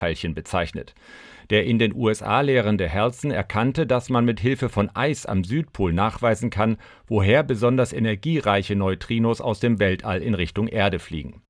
Teilchen bezeichnet. Der in den USA lehrende Helson erkannte, dass man mit Hilfe von Eis am Südpol nachweisen kann, woher besonders energiereiche Neutrinos aus dem Weltall in Richtung Erde fliegen.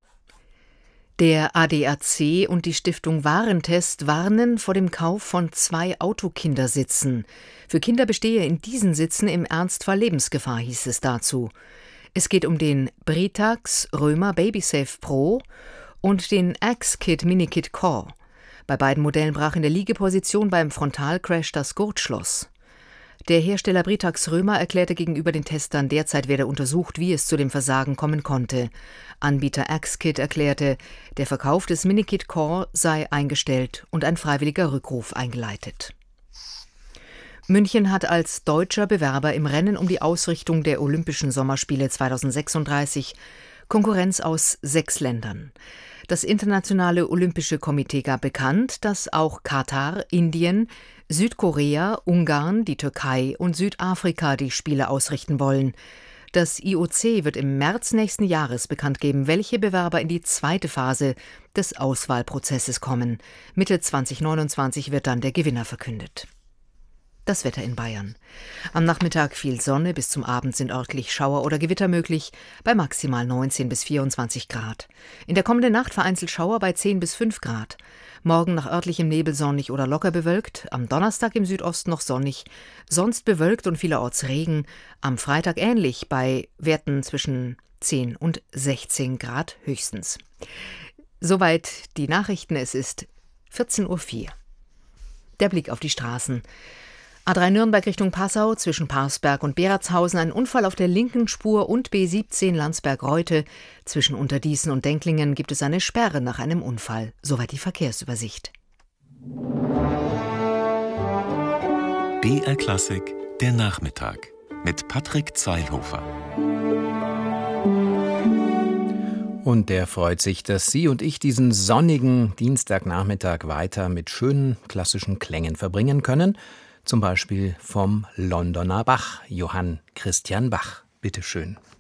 Der ADAC und die Stiftung Warentest warnen vor dem Kauf von 2 Autokindersitzen. Für Kinder bestehe in diesen Sitzen im Ernstfall Lebensgefahr, hieß es dazu. Es geht um den Britax Römer BabySafe Pro und den X-Kit Minikit Core. Bei beiden Modellen brach in der Liegeposition beim Frontalcrash das Gurtschloss. Der Hersteller Britax Römer erklärte gegenüber den Testern, derzeit werde untersucht, wie es zu dem Versagen kommen konnte. Anbieter X-Kit erklärte, der Verkauf des Minikit Core sei eingestellt und ein freiwilliger Rückruf eingeleitet. München hat als deutscher Bewerber im Rennen um die Ausrichtung der Olympischen Sommerspiele 2036 Konkurrenz aus 6 Ländern. Das Internationale Olympische Komitee gab bekannt, dass auch Katar, Indien, Südkorea, Ungarn, die Türkei und Südafrika die Spiele ausrichten wollen. Das IOC wird im März nächsten Jahres bekannt geben, welche Bewerber in die zweite Phase des Auswahlprozesses kommen. Mitte 2029 wird dann der Gewinner verkündet. Das Wetter in Bayern. Am Nachmittag viel Sonne, bis zum Abend sind örtlich Schauer oder Gewitter möglich, bei maximal 19 bis 24 Grad. In der kommenden Nacht vereinzelt Schauer bei 10 bis 5 Grad. Morgen nach örtlichem Nebel sonnig oder locker bewölkt, am Donnerstag im Südosten noch sonnig, sonst bewölkt und vielerorts Regen, am Freitag ähnlich bei Werten zwischen 10 und 16 Grad höchstens. Soweit die Nachrichten, es ist 14:04 Uhr. Der Blick auf die Straßen. A3 Nürnberg Richtung Passau, zwischen Parsberg und Beratshausen ein Unfall auf der linken Spur und B17 Landsberg-Reute. Zwischen Unterdießen und Denklingen gibt es eine Sperre nach einem Unfall. Soweit die Verkehrsübersicht. BR Klassik, der Nachmittag mit Patrick Zeilhofer. Und der freut sich, dass Sie und ich diesen sonnigen Dienstagnachmittag weiter mit schönen klassischen Klängen verbringen können. Zum Beispiel vom Londoner Bach, Johann Christian Bach. Bitte schön.